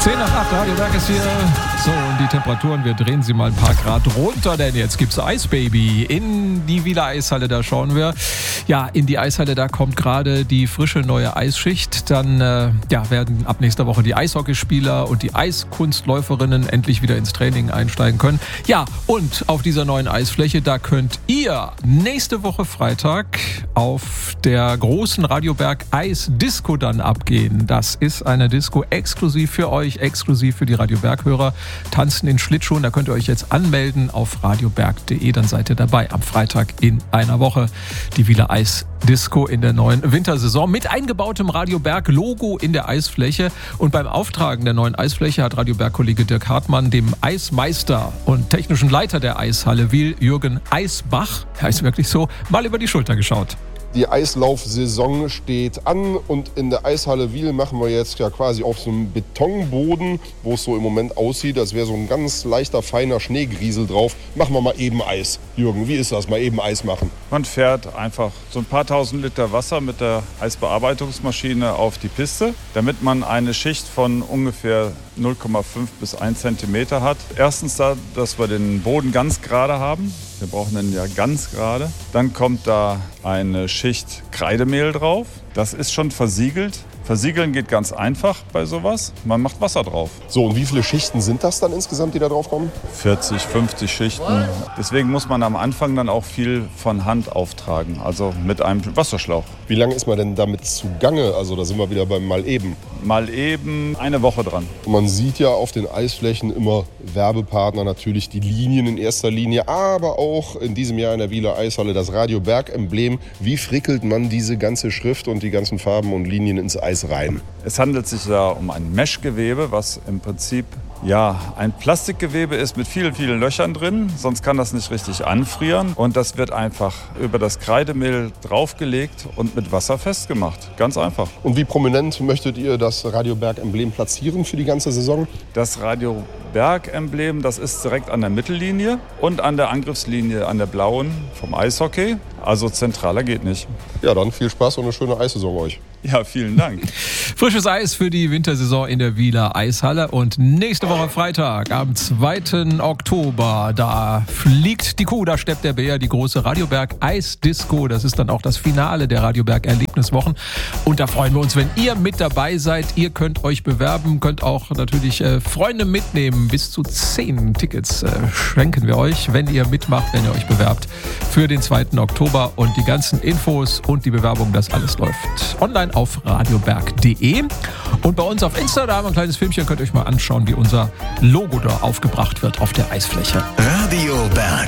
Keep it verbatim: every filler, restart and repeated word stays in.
zehn nach acht, Radio Berg ist hier. So, und die Temperaturen, wir drehen sie mal ein paar Grad runter, denn jetzt gibt's Eisbaby in die Wieler Eishalle. Da schauen wir. Ja, in die Eishalle, da kommt gerade die frische neue Eisschicht. Dann äh, ja, werden ab nächster Woche die Eishockeyspieler und die Eiskunstläuferinnen endlich wieder ins Training einsteigen können. Ja, und auf dieser neuen Eisfläche, da könnt ihr nächste Woche Freitag auf der großen Radio Berg Eisdisco dann abgehen. Das ist eine Disco exklusiv für euch, exklusiv für die Radio Berg-Hörer. Tanzen in Schlittschuhen, da könnt ihr euch jetzt anmelden auf radioberg punkt de, dann seid ihr dabei am Freitag in einer Woche. Die Wieler Eisdisco in der neuen Wintersaison mit eingebautem Radio Berg Logo in der Eisfläche. Und beim Auftragen der neuen Eisfläche hat Radio Berg-Kollege Dirk Hartmann dem Eismeister und technischen Leiter der Eishalle Wiel, Jürgen Eisbach, heißt wirklich so, mal über die Schulter geschaut. Die Eislaufsaison steht an und in der Eishalle Wiel machen wir jetzt ja quasi auf so einem Betonboden, wo es so im Moment aussieht, als wäre so ein ganz leichter, feiner Schneegriesel drauf. Machen wir mal eben Eis. Jürgen, wie ist das, mal eben Eis machen? Man fährt einfach so ein paar tausend Liter Wasser mit der Eisbearbeitungsmaschine auf die Piste, damit man eine Schicht von ungefähr null Komma fünf bis ein Zentimeter hat. Erstens da, dass wir den Boden ganz gerade haben. Wir brauchen den ja ganz gerade. Dann kommt da eine Schicht Kreidemehl drauf. Das ist schon versiegelt. Versiegeln geht ganz einfach bei sowas. Man macht Wasser drauf. So, und wie viele Schichten sind das dann insgesamt, die da drauf kommen? vierzig, fünfzig Schichten. Deswegen muss man am Anfang dann auch viel von Hand auftragen, also mit einem Wasserschlauch. Wie lange ist man denn damit zugange? Also da sind wir wieder beim Mal eben. Mal eben eine Woche dran. Und man sieht ja auf den Eisflächen immer Werbepartner, natürlich die Linien in erster Linie, aber auch in diesem Jahr in der Wieler Eishalle das Radio Berg-Emblem. Wie frickelt man diese ganze Schrift und die ganzen Farben und Linien ins Eis rein? Es handelt sich da um ein Meshgewebe, was im Prinzip ja, ein Plastikgewebe ist mit vielen, vielen Löchern drin, sonst kann das nicht richtig anfrieren. Und das wird einfach über das Kreidemehl draufgelegt und mit Wasser festgemacht. Ganz einfach. Und wie prominent möchtet ihr das Radio Berg-Emblem platzieren für die ganze Saison? Das Radio Berg-Emblem, das ist direkt an der Mittellinie und an der Angriffslinie, an der blauen vom Eishockey. Also zentraler geht nicht. Ja, dann viel Spaß und eine schöne Eissaison euch. Ja, vielen Dank. Frisches Eis für die Wintersaison in der Wieler Eishalle. Und nächste Woche Freitag, am zweiten Oktober, da fliegt die Kuh, da steppt der Bär, die große Radio Berg Eisdisco. Das ist dann auch das Finale der Radio Berg Erlebniswochen. Und da freuen wir uns, wenn ihr mit dabei seid. Ihr könnt euch bewerben, könnt auch natürlich äh, Freunde mitnehmen. Bis zu zehn Tickets äh, schenken wir euch, wenn ihr mitmacht, wenn ihr euch bewerbt für den zweiten Oktober. Und die ganzen Infos und die Bewerbung, das alles läuft online auf radioberg punkt de. Und bei uns auf Insta, da haben wir ein kleines Filmchen, könnt ihr euch mal anschauen, wie unser Logo da aufgebracht wird auf der Eisfläche. Radio Berg.